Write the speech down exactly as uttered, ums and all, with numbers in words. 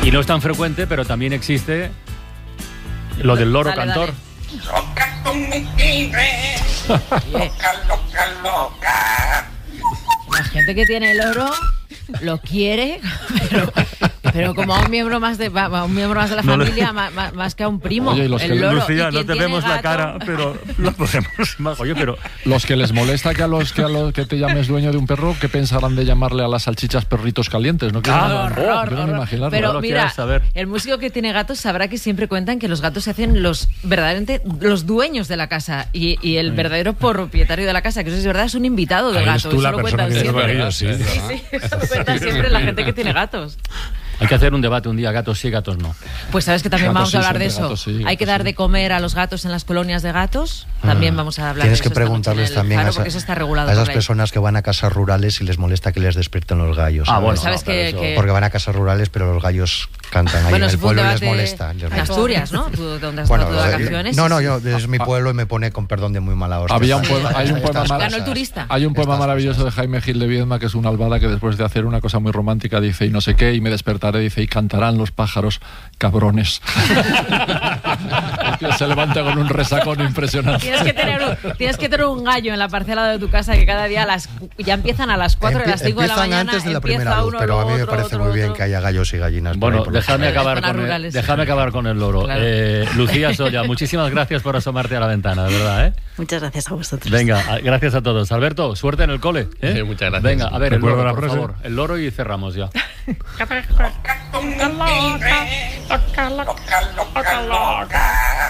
Y no es tan frecuente, pero también existe lo del loro dale, cantor. Dale. Loca tú me quieres, loca, loca, loca. La gente que tiene el loro lo quiere, pero, pero como a un miembro más de a un miembro más de la No le- familia, más, más- más que a un primo. Oye, y los el que- loro. Lucía, ¿Y no quién te tiene vemos la gato? cara, pero lo podemos imaginar. Oye, pero Los que les molesta que a los que a los que te llames dueño de un perro, ¿qué pensarán de llamarle a las salchichas perritos calientes? No quiero, Ah, no, Horror, quiero horror. ni imaginarlo. Pero lo mira, quieras saber. el músico que tiene gatos sabrá que siempre cuentan que los gatos se hacen los verdaderamente los dueños de la casa y, y el verdadero propietario de la casa, que eso es verdad, es un invitado del Ahí eres gato. tú Eso la lo persona cuentan que tiene siempre. ellos, sí. Sí, sí, eso lo cuenta siempre la gente que tiene gatos. hay que hacer un debate un día, gatos sí, gatos no. Pues sabes que también Gatos vamos a sí, hablar de siempre, eso. gatos sí, Hay gatos que dar sí. de comer a los gatos en las colonias de gatos. También vamos a hablar Tienes de que eso esta noche preguntarles en el también Faro, a, esa- porque eso está regulado a esas por ley. personas que van a casas rurales y les molesta que les despierten los gallos. Ah, ¿sabes? bueno, sabes no, pero que- eso- que- Porque van a casas rurales, pero los gallos cantan ahí Bueno, en eso el fue un pueblo y les debate molesta. les en molesta. Asturias, ¿no? Tú, donde has Bueno, estado de eh, vacaciones. no, no, Sí, yo, sí. es mi pueblo y me pone con perdón de muy mala hostia. Había un Estas- poema, hay un estas poema, mar- Ganó el turista. hay un poema Estas maravilloso cosas. de Jaime Gil de Viedma, que es una albada que después de hacer una cosa muy romántica dice y no sé qué, y me despertaré, dice, y cantarán los pájaros, cabrones. El tío se levanta con un resacón impresionante. Tienes que, tener un, tienes que tener un gallo en la parcela de tu casa que cada día a las, ya empiezan a las cuatro y a las Empie- cinco de la empiezan mañana. antes de la empieza primera luz, uno, pero a mí me otro, parece otro, muy bien otro. que haya gallos y gallinas. por Bueno, ahí por los déjame campos. acabar, Zonas con el, rurales. déjame acabar con el loro. Claro. Eh, Lucía Solla, muchísimas gracias por asomarte a la ventana, de verdad, ¿eh? Muchas gracias a vosotros. Venga, a- gracias a todos. Alberto, suerte en el cole. ¿eh? Sí, muchas gracias. Venga, a ver, el Recuerdo loro, la por frase. favor. El loro y cerramos ya. Loca tú me quieres, loca, loca, loca.